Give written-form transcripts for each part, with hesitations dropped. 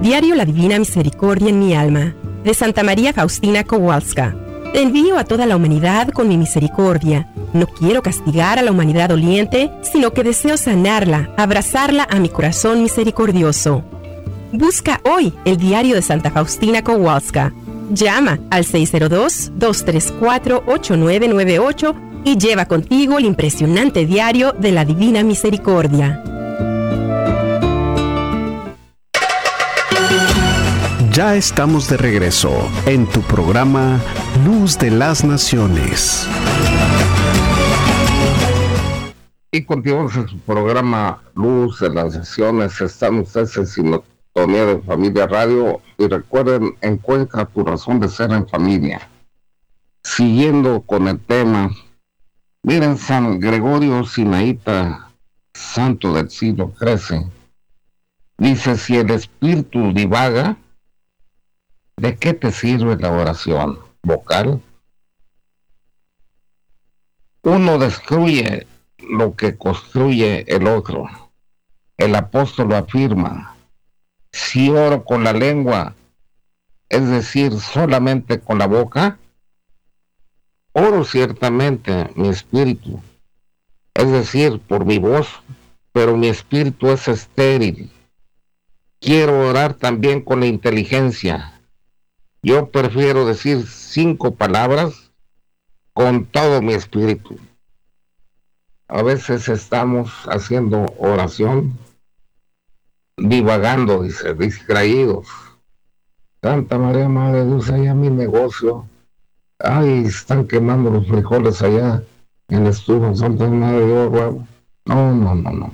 Diario La Divina Misericordia en mi alma, de Santa María Faustina Kowalska. Te envío a toda la humanidad con mi misericordia. No quiero castigar a la humanidad doliente, sino que deseo sanarla, abrazarla a mi corazón misericordioso. Busca hoy el Diario de Santa Faustina Kowalska. Llama al 602-234-8998 y lleva contigo el impresionante Diario de la Divina Misericordia. Ya estamos de regreso en tu programa Luz de las Naciones. Y continuamos en su programa Luz de las Naciones. Están ustedes en sintonía de Familia Radio. Y recuerden, encuentra tu razón de ser en familia. Siguiendo con el tema, miren, San Gregorio Sinaíta, santo del siglo XIII, dice: si el espíritu divaga, ¿de qué te sirve la oración vocal? Uno destruye lo que construye el otro. El apóstol lo afirma: si oro con la lengua, es decir, solamente con la boca, oro ciertamente mi espíritu, es decir, por mi voz, pero mi espíritu es estéril. Quiero orar también con la inteligencia. Yo prefiero decir 5 palabras con todo mi espíritu. A veces estamos haciendo oración, divagando, dice, distraídos. Santa María, Madre de Dios, allá mi negocio. Ay, están quemando los frijoles allá en la estufa. Santa Madre de Dios, huevo. No.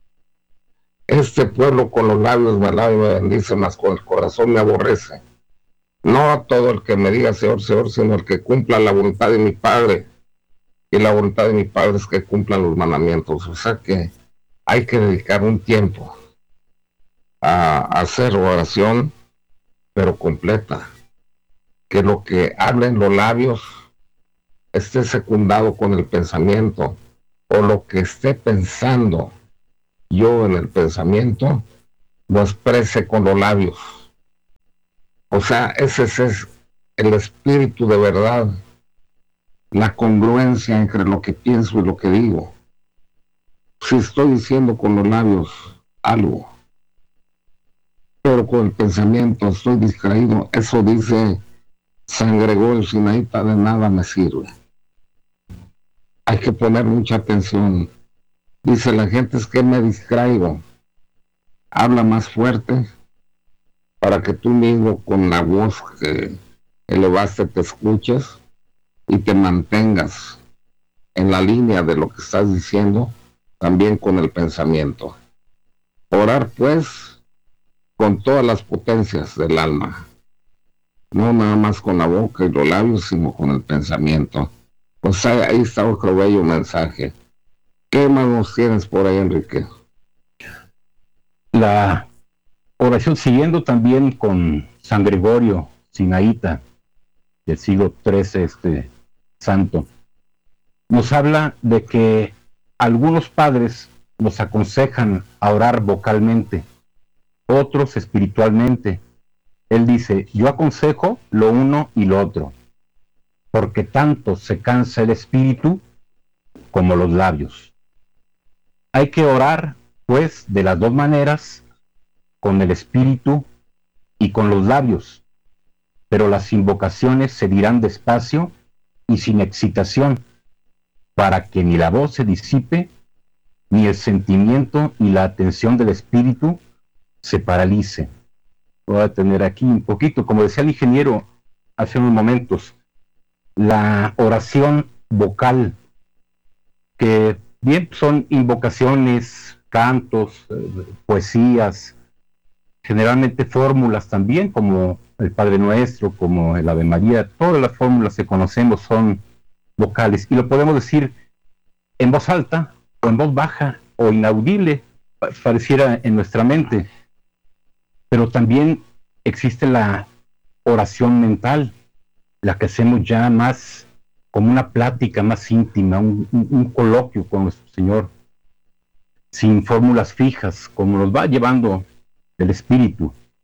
Este pueblo con los labios me alaba y me bendice, mas con el corazón me aborrece. No a todo el que me diga Señor, Señor, sino el que cumpla la voluntad de mi Padre. Y la voluntad de mi Padre es que cumplan los mandamientos. O sea que hay que dedicar un tiempo a hacer oración, pero completa. Que lo que hablen los labios esté secundado con el pensamiento, o lo que esté pensando yo en el pensamiento, lo exprese con los labios. O sea, ese es el espíritu de verdad, la congruencia entre lo que pienso y lo que digo. Si estoy diciendo con los labios algo, pero con el pensamiento estoy distraído, eso dice San Gregorio Sinaíta, de nada me sirve. Hay que poner mucha atención. Dice la gente: es que me distraigo. Habla más fuerte para que tú mismo, con la voz que elevaste, te escuches y te mantengas en la línea de lo que estás diciendo, también con el pensamiento. Orar, pues, con todas las potencias del alma, no nada más con la boca y los labios, sino con el pensamiento. Pues ahí está otro bello mensaje. ¿Qué más nos tienes por ahí, Enrique? La oración, siguiendo también con San Gregorio Sinaíta, del siglo XIII, este santo, nos habla de que algunos padres nos aconsejan a orar vocalmente, otros espiritualmente. Él dice: yo aconsejo lo uno y lo otro, porque tanto se cansa el espíritu como los labios. Hay que orar, pues, de las dos maneras, con el espíritu y con los labios, pero las invocaciones se dirán despacio y sin excitación, para que ni la voz se disipe, ni el sentimiento y la atención del espíritu se paralice. Voy a tener aquí un poquito, como decía el ingeniero hace unos momentos, la oración vocal, que bien son invocaciones, cantos, poesías, generalmente fórmulas también, como el Padre Nuestro, como el Ave María. Todas las fórmulas que conocemos son vocales, y lo podemos decir en voz alta o en voz baja o inaudible, pareciera en nuestra mente. Pero también existe la oración mental, la que hacemos ya más como una plática más íntima, un coloquio con nuestro Señor, sin fórmulas fijas, como nos va llevando el Espíritu.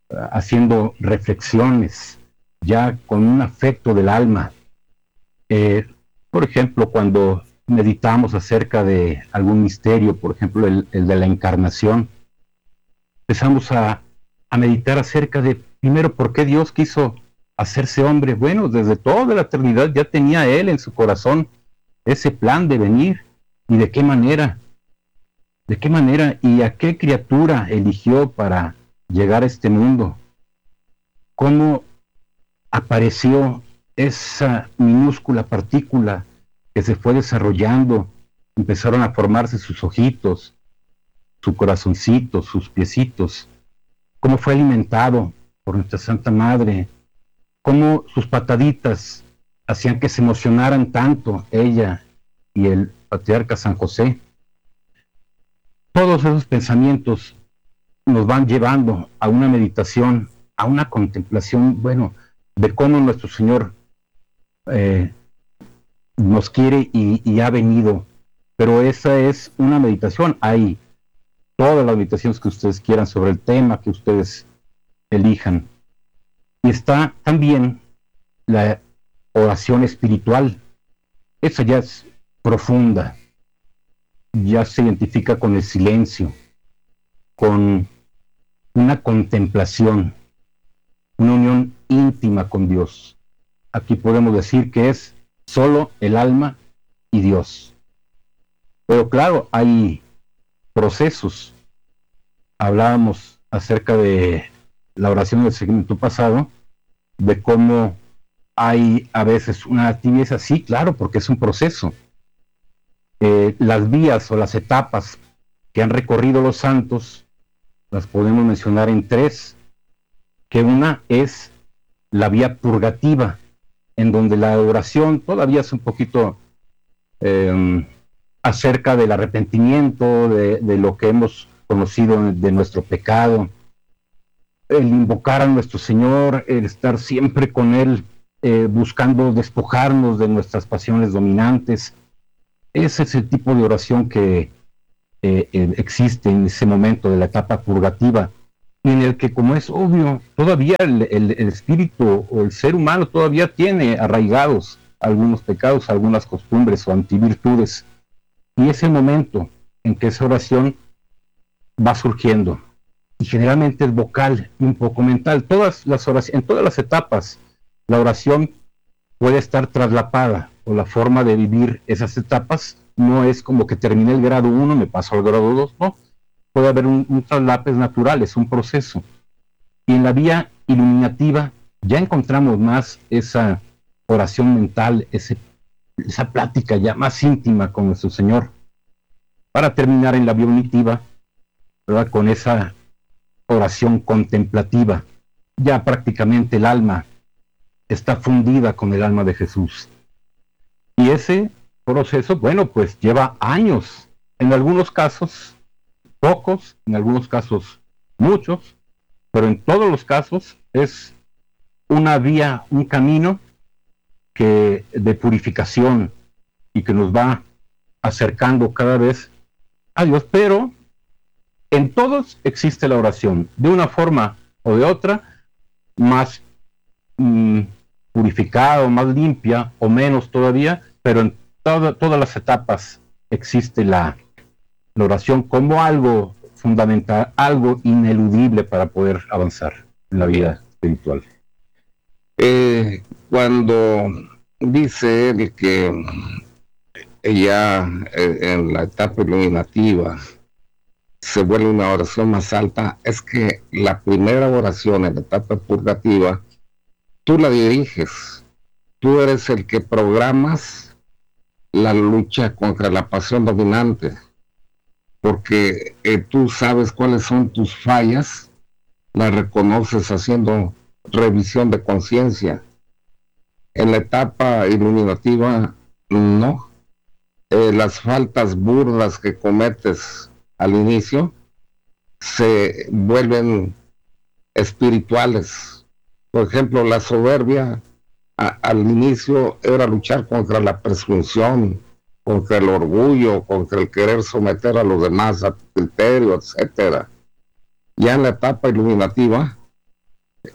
haciendo reflexiones, ya con un afecto del alma. Por ejemplo, cuando meditamos acerca de algún misterio, por ejemplo, el de la encarnación, empezamos a meditar acerca de, primero, por qué Dios quiso hacerse hombre. Bueno, desde toda la eternidad ya tenía Él en su corazón ese plan de venir, y de qué manera y a qué criatura eligió para llegar a este mundo, cómo apareció esa minúscula partícula que se fue desarrollando, empezaron a formarse sus ojitos, su corazoncito, sus piecitos, cómo fue alimentado por nuestra Santa Madre, cómo sus pataditas hacían que se emocionaran tanto ella y el patriarca San José. Todos esos pensamientos nos van llevando a una meditación, a una contemplación, bueno, de cómo nuestro Señor nos quiere y ha venido. Pero esa es una meditación. Hay todas las meditaciones que ustedes quieran sobre el tema que ustedes elijan. Y está también la oración espiritual. Esa ya es profunda, ya se identifica con el silencio, con una contemplación, una unión íntima con Dios. Aquí podemos decir que es solo el alma y Dios. Pero claro, hay procesos. Hablábamos acerca de la oración del segmento pasado, de cómo hay a veces una tibieza, sí, claro, porque es un proceso. Las vías o las etapas que han recorrido los santos las podemos mencionar en tres, que una es la vía purgativa, en donde la oración todavía es un poquito acerca del arrepentimiento, de lo que hemos conocido de nuestro pecado, el invocar a nuestro Señor, el estar siempre con Él, buscando despojarnos de nuestras pasiones dominantes. Ese es el tipo de oración que existe en ese momento de la etapa purgativa, y en el que, como es obvio, todavía el espíritu o el ser humano todavía tiene arraigados algunos pecados, algunas costumbres o antivirtudes, y es el momento en que esa oración va surgiendo, y generalmente es vocal y un poco mental. En todas las etapas la oración puede estar traslapada, o la forma de vivir esas etapas no es como que terminé el grado 1, me paso al grado 2, no. Puede haber un traslape natural, es un proceso. Y en la vía iluminativa ya encontramos más esa oración mental, esa plática ya más íntima con nuestro Señor, para terminar en la vía unitiva, ¿verdad?, con esa oración contemplativa. Ya prácticamente el alma está fundida con el alma de Jesús. Y ese proceso, bueno, pues lleva años, en algunos casos pocos, en algunos casos muchos, pero en todos los casos es una vía, un camino de purificación, y que nos va acercando cada vez a Dios. Pero en todos existe la oración, de una forma o de otra, más purificada o más limpia, o menos todavía, pero en todas las etapas existe la oración como algo fundamental, algo ineludible para poder avanzar en la vida espiritual. Cuando dice él que ya en la etapa iluminativa se vuelve una oración más alta, es que la primera oración en la etapa purgativa tú la diriges, tú eres el que programas la lucha contra la pasión dominante, porque tú sabes cuáles son tus fallas, las reconoces haciendo revisión de conciencia. En la etapa iluminativa, no. Las faltas burdas que cometes al inicio se vuelven espirituales. Por ejemplo, la soberbia al inicio era luchar contra la presunción, contra el orgullo, contra el querer someter a los demás a tu criterio, etcétera. Ya en la etapa iluminativa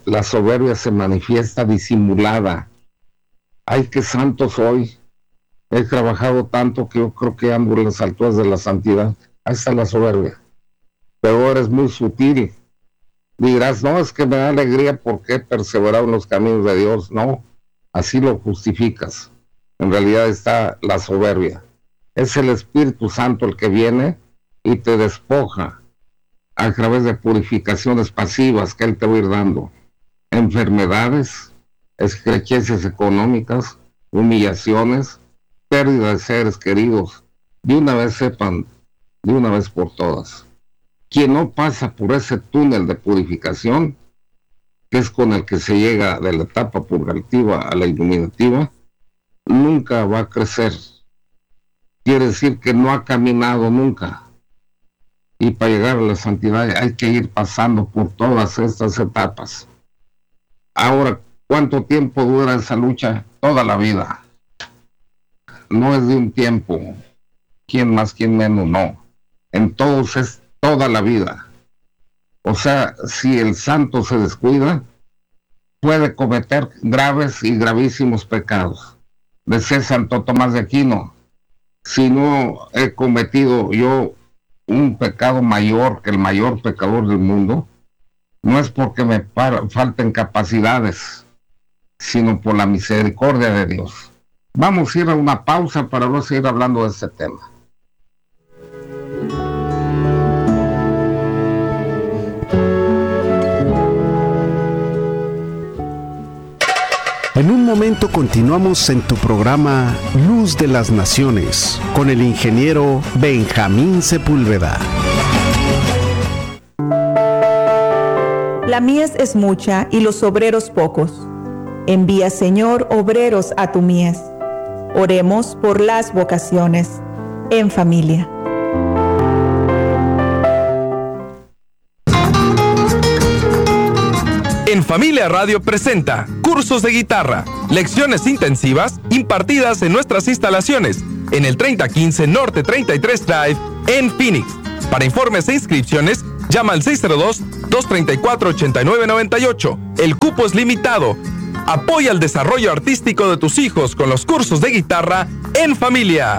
la soberbia se manifiesta disimulada. Ay, qué santo soy. He trabajado tanto que yo creo que ando en las alturas de la santidad. Ahí está la soberbia. Pero eres muy sutil. Dirás, no, es que me da alegría porque he perseverado en los caminos de Dios. No, así lo justificas. En realidad está la soberbia. Es el Espíritu Santo el que viene y te despoja a través de purificaciones pasivas que Él te va a ir dando. Enfermedades, estrecheces económicas, humillaciones, pérdida de seres queridos. De una vez sepan, de una vez por todas, quien no pasa por ese túnel de purificación, que es con el que se llega de la etapa purgativa a la iluminativa, nunca va a crecer. Quiere decir que no ha caminado nunca. Y para llegar a la santidad hay que ir pasando por todas estas etapas. Ahora, ¿cuánto tiempo dura esa lucha? Toda la vida. No es de un tiempo. ¿Quién más, quién menos? No. En todos es toda la vida. O sea, si el santo se descuida, puede cometer graves y gravísimos pecados. Decía Santo Tomás de Aquino, si no he cometido yo un pecado mayor que el mayor pecador del mundo, no es porque me falten capacidades, sino por la misericordia de Dios. Vamos a ir a una pausa para luego seguir hablando de este tema. En un momento continuamos en tu programa Luz de las Naciones con el ingeniero Benjamín Sepúlveda. La mies es mucha y los obreros pocos. Envía, Señor, obreros a tu mies. Oremos por las vocaciones en familia. En Familia Radio presenta cursos de guitarra, lecciones intensivas impartidas en nuestras instalaciones en el 3015 Norte 33 Drive en Phoenix. Para informes e inscripciones, llama al 602-234-8998. El cupo es limitado. Apoya el desarrollo artístico de tus hijos con los cursos de guitarra en familia.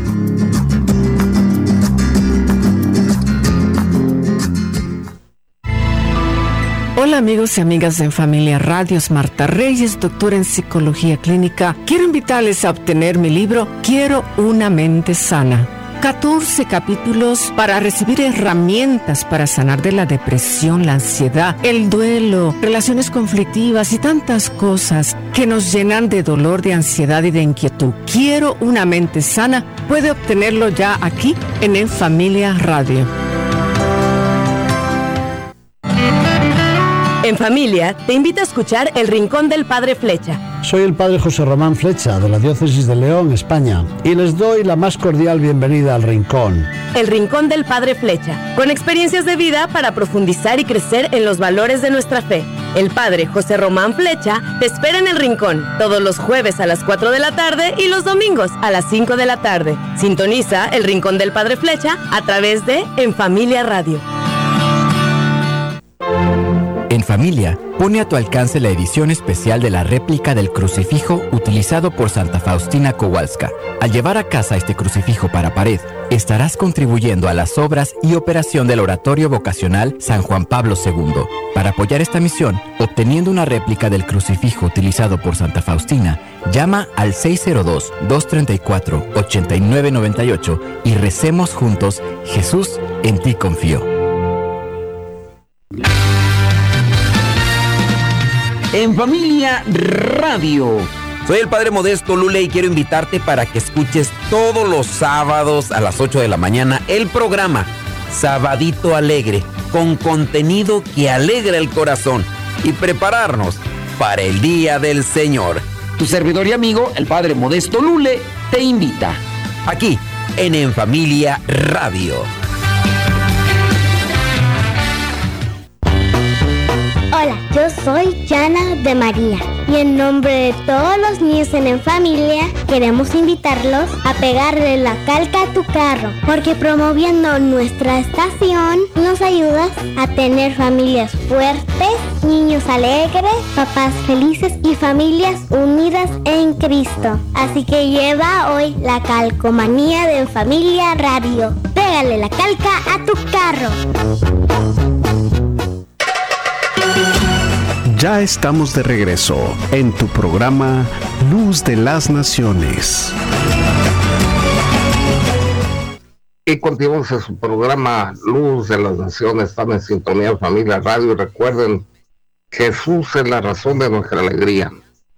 Hola amigos y amigas de En Familia Radio, es Marta Reyes, doctora en Psicología Clínica. Quiero invitarles a obtener mi libro Quiero una mente sana. 14 capítulos para recibir herramientas para sanar de la depresión, la ansiedad, el duelo, relaciones conflictivas y tantas cosas que nos llenan de dolor, de ansiedad y de inquietud. Quiero una mente sana. Puede obtenerlo ya aquí en Familia Radio. En Familia, te invita a escuchar El Rincón del Padre Flecha. Soy el Padre José Román Flecha, de la Diócesis de León, España, y les doy la más cordial bienvenida al Rincón. El Rincón del Padre Flecha, con experiencias de vida para profundizar y crecer en los valores de nuestra fe. El Padre José Román Flecha te espera en El Rincón, todos los jueves a las 4 de la tarde y los domingos a las 5 de la tarde. Sintoniza El Rincón del Padre Flecha a través de En Familia Radio. En Familia, pone a tu alcance la edición especial de la réplica del crucifijo utilizado por Santa Faustina Kowalska. Al llevar a casa este crucifijo para pared, estarás contribuyendo a las obras y operación del Oratorio Vocacional San Juan Pablo II. Para apoyar esta misión, obteniendo una réplica del crucifijo utilizado por Santa Faustina, llama al 602-234-8998 y recemos juntos: Jesús, en ti confío. En Familia Radio. Soy el Padre Modesto Lule y quiero invitarte para que escuches todos los sábados a las 8 de la mañana el programa Sabadito Alegre, con contenido que alegra el corazón, y prepararnos para el Día del Señor. Tu servidor y amigo, el Padre Modesto Lule, te invita aquí en Familia Radio. Hola, yo soy soy Yana de María y en nombre de todos los niños en Familia queremos invitarlos a pegarle la calca a tu carro, porque promoviendo nuestra estación nos ayudas a tener familias fuertes, niños alegres, papás felices y familias unidas en Cristo. Así que lleva hoy la calcomanía de Familia Radio. Pégale la calca a tu carro. Ya estamos de regreso en tu programa Luz de las Naciones. Y continuamos en su programa Luz de las Naciones. Están en sintonía Familia Radio y recuerden, Jesús es la razón de nuestra alegría.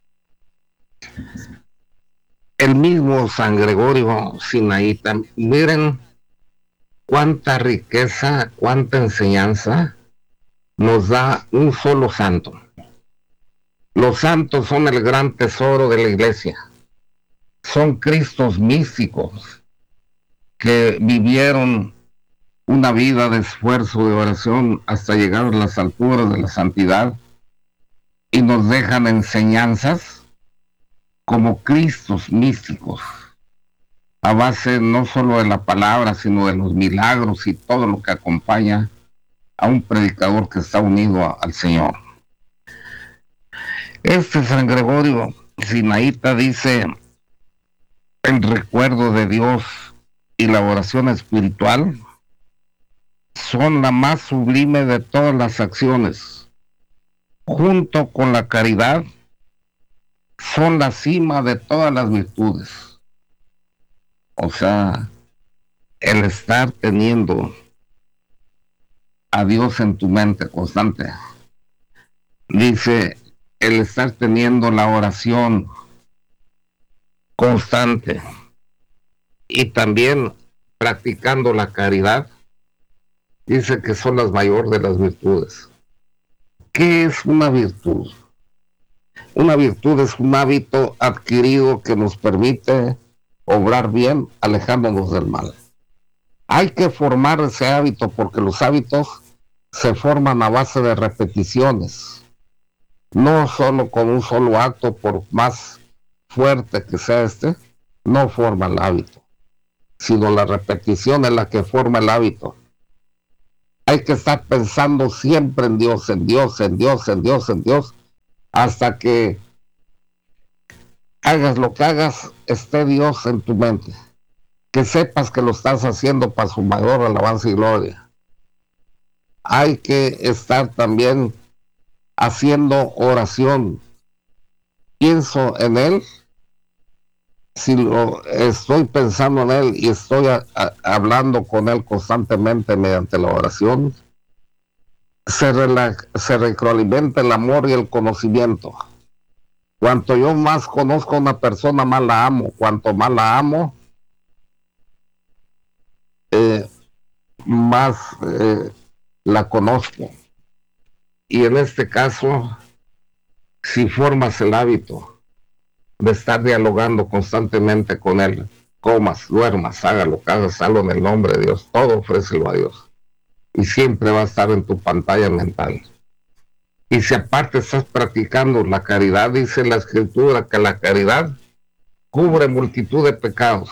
El mismo San Gregorio Sinaíta, miren cuánta riqueza, cuánta enseñanza nos da un solo santo. Los santos son el gran tesoro de la iglesia. Son Cristos místicos que vivieron una vida de esfuerzo, de oración, hasta llegar a las alturas de la santidad, y nos dejan enseñanzas como Cristos místicos, a base no solo de la palabra, sino de los milagros y todo lo que acompaña a un predicador que está unido al Señor. San Gregorio Sinaíta dice: el recuerdo de Dios y la oración espiritual son la más sublime de todas las acciones. Junto con la caridad, son la cima de todas las virtudes. O sea, el estar teniendo a Dios en tu mente constante. Dice, el estar teniendo la oración constante y también practicando la caridad, dice que son las mayores de las virtudes. ¿Qué es una virtud? Una virtud es un hábito adquirido que nos permite obrar bien, alejándonos del mal. Hay que formar ese hábito, porque los hábitos se forman a base de repeticiones. No solo con un solo acto, por más fuerte que sea no forma el hábito, sino la repetición es la que forma el hábito. Hay que estar pensando siempre en Dios, en Dios, en Dios, en Dios, en Dios, hasta que hagas lo que hagas, esté Dios en tu mente. Que sepas que lo estás haciendo para su mayor alabanza y gloria. Hay que estar también haciendo oración. Pienso en Él, si estoy pensando en Él y estoy hablando con Él constantemente mediante la oración, se retroalimenta el amor y el conocimiento. Cuanto yo más conozco a una persona, más la amo. Cuanto más la amo, más la conozco. Y en este caso, si formas el hábito de estar dialogando constantemente con Él, comas, duermas, haga lo que hagas, hazlo en el nombre de Dios, todo ofrécelo a Dios. Y siempre va a estar en tu pantalla mental. Y si aparte estás practicando la caridad, dice la Escritura que la caridad cubre multitud de pecados.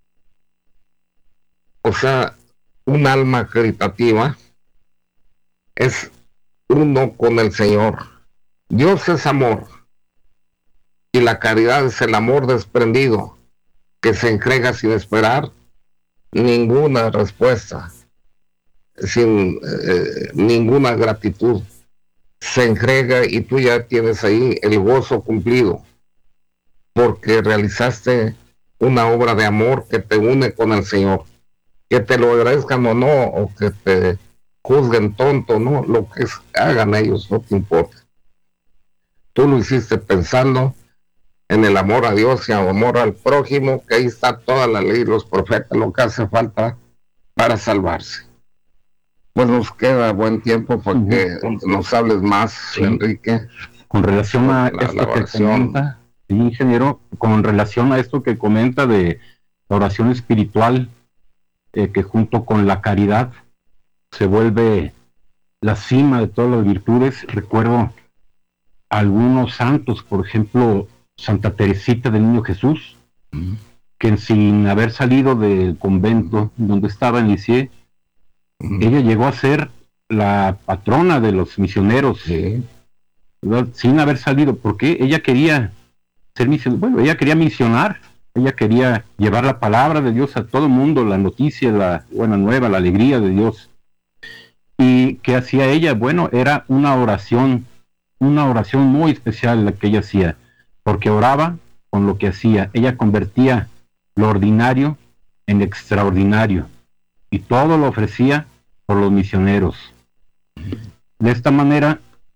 O sea, un alma caritativa es uno con el Señor. Dios es amor y la caridad es el amor desprendido que se entrega sin esperar ninguna respuesta, sin ninguna gratitud. Se entrega y tú ya tienes ahí el gozo cumplido, porque realizaste una obra de amor que te une con el Señor. Que te lo agradezcan o no, o que te juzguen tonto, no, lo que hagan ellos no te importa. Tú lo hiciste pensando en el amor a Dios y el amor al prójimo, que ahí está toda la ley y los profetas, lo que hace falta para salvarse. Pues nos queda buen tiempo porque nos hables más, sí, Enrique. Con relación a esto que comenta, sí, ingeniero, con relación a esto que comenta de la oración espiritual, que junto con la caridad se vuelve la cima de todas las virtudes. Recuerdo algunos santos, por ejemplo, Santa Teresita del Niño Jesús, que sin haber salido del convento donde estaba en Lisieux, ella llegó a ser la patrona de los misioneros, ¿verdad? Sin haber salido, porque ella quería ser misionera, ella quería misionar, ella quería llevar la palabra de Dios a todo el mundo, la noticia, la buena nueva, la alegría de Dios. ¿Y qué hacía ella? Bueno, era una oración muy especial la que ella hacía, porque oraba con lo que hacía. Ella convertía lo ordinario en extraordinario, y todo lo ofrecía por los misioneros. De esta manera,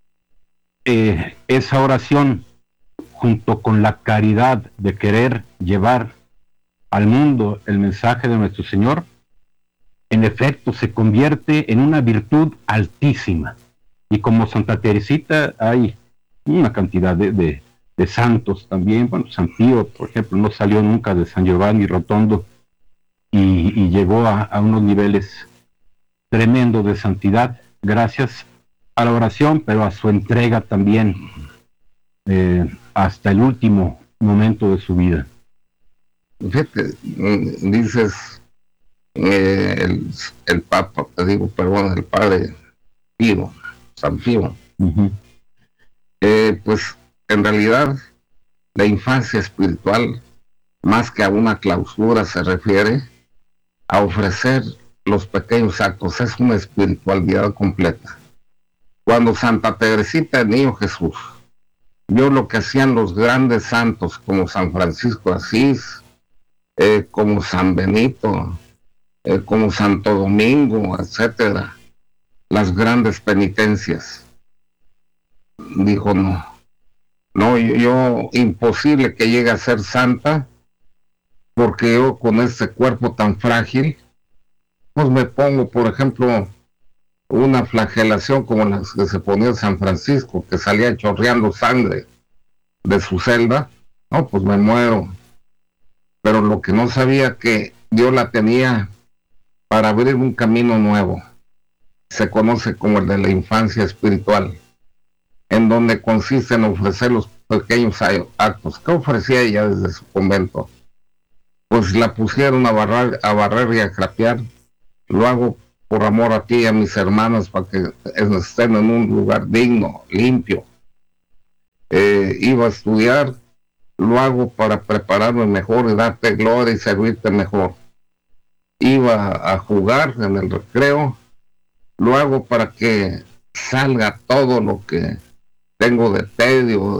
esa oración, junto con la caridad de querer llevar al mundo el mensaje de nuestro Señor, en efecto se convierte en una virtud altísima. Y como Santa Teresita hay una cantidad de santos también. Bueno, San Pío, por ejemplo, no salió nunca de San Giovanni Rotondo y llegó a unos niveles tremendos de santidad gracias a la oración, pero a su entrega también hasta el último momento de su vida. Fíjate, dices el Papa, el Padre Pío, San Pío. Pues en realidad la infancia espiritual, más que a una clausura, se refiere a ofrecer los pequeños actos. Es una espiritualidad completa. Cuando Santa Teresita del Niño Jesús vio lo que hacían los grandes santos como San Francisco de Asís, como San Benito, como Santo Domingo, etcétera, las grandes penitencias, dijo: no, yo imposible que llegue a ser santa, porque yo con este cuerpo tan frágil, pues me pongo, por ejemplo, una flagelación como la que se ponía San Francisco, que salía chorreando sangre de su celda, no, pues me muero. Pero lo que no sabía, que Dios la tenía para abrir un camino nuevo. Se conoce como el de la infancia espiritual, en donde consiste en ofrecer los pequeños actos. ¿Qué ofrecía ella desde su convento? Pues la pusieron a barrer y a crapear. Lo hago por amor a ti y a mis hermanos, para que estén en un lugar digno, limpio. Iba a estudiar, lo hago para prepararme mejor y darte gloria y servirte mejor. Iba a jugar en el recreo, lo hago para que salga todo lo que tengo de tedio,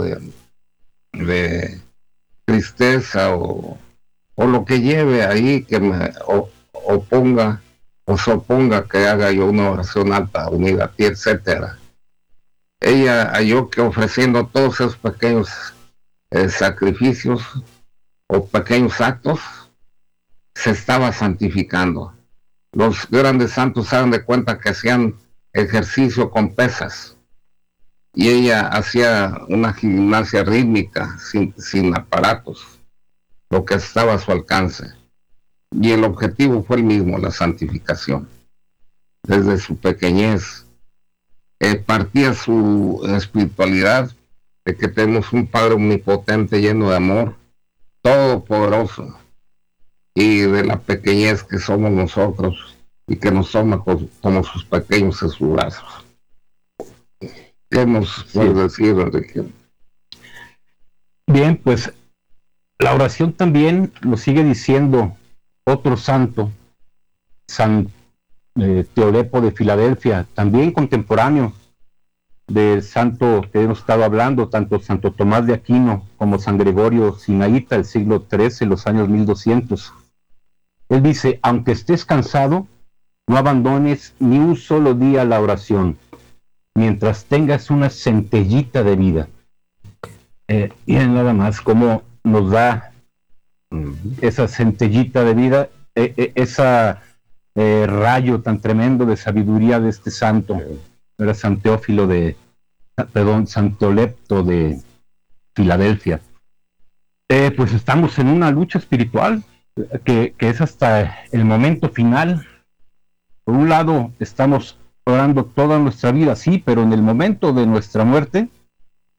de tristeza o lo que lleve ahí, que me oponga o se oponga que haga yo una oración alta, unida a ti, etcétera. Ella halló que ofreciendo todos esos pequeños sacrificios o pequeños actos, se estaba santificando. Los grandes santos se dan de cuenta que hacían ejercicio con pesas, y ella hacía una gimnasia rítmica sin aparatos, lo que estaba a su alcance. Y el objetivo fue el mismo, la santificación. Desde su pequeñez partía su espiritualidad de que tenemos un Padre omnipotente, lleno de amor, todopoderoso, y de la pequeñez que somos nosotros, y que nos toma como sus pequeños en sus brazos. ¿Qué nos puede decir, Enrique? Bien, pues la oración también lo sigue diciendo otro santo, San Teolepo de Filadelfia, también contemporáneo del santo que hemos estado hablando, tanto Santo Tomás de Aquino como San Gregorio Sinaíta, del siglo XIII, los años 1200. Él dice: aunque estés cansado, no abandones ni un solo día la oración, mientras tengas una centellita de vida. Y nada más como nos da esa centellita de vida, esa rayo tan tremendo de sabiduría de este santo. Era San Teófilo San Teolepto de Filadelfia. Pues estamos en una lucha espiritual que es hasta el momento final. Por un lado, estamos orando toda nuestra vida, sí, pero en el momento de nuestra muerte,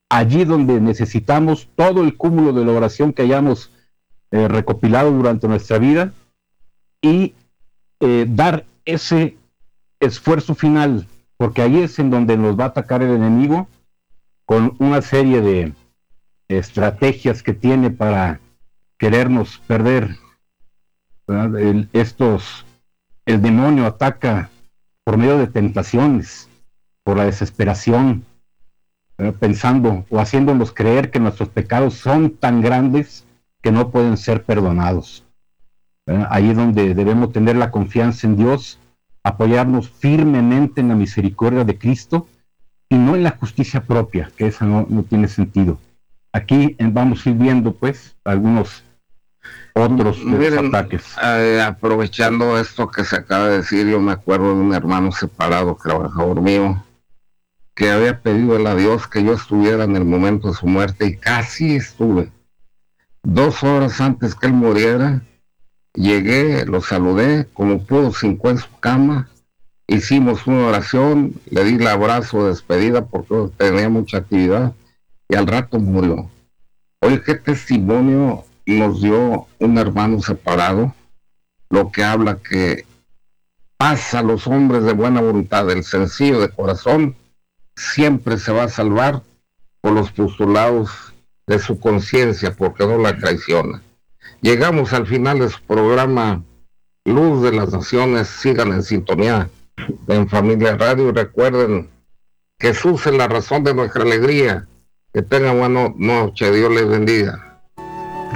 allí donde necesitamos todo el cúmulo de la oración que hayamos recopilado durante nuestra vida y dar ese esfuerzo final, porque ahí es en donde nos va a atacar el enemigo con una serie de estrategias que tiene para querernos perder. El demonio ataca por medio de tentaciones, por la desesperación, pensando o haciéndonos creer que nuestros pecados son tan grandes que no pueden ser perdonados. Ahí es donde debemos tener la confianza en Dios, apoyarnos firmemente en la misericordia de Cristo y no en la justicia propia, que esa no tiene sentido. Aquí vamos a ir viendo pues algunos otros ataques. Aprovechando esto que se acaba de decir, yo me acuerdo de un hermano separado, trabajador mío, que había pedido a Dios que yo estuviera en el momento de su muerte, y casi estuve. 2 horas antes que él muriera, llegué, lo saludé como pudo, se hincó en su cama, hicimos una oración, le di el abrazo de despedida porque tenía mucha actividad, y al rato murió. Oye, qué testimonio nos dio un hermano separado, lo que habla que pasa a los hombres de buena voluntad, el sencillo de corazón siempre se va a salvar por los postulados de su conciencia, porque no la traiciona. Llegamos al final de su programa Luz de las Naciones. Sigan en sintonía en Familia Radio y recuerden que Jesús es la razón de nuestra alegría. Que tengan buena noche, Dios les bendiga.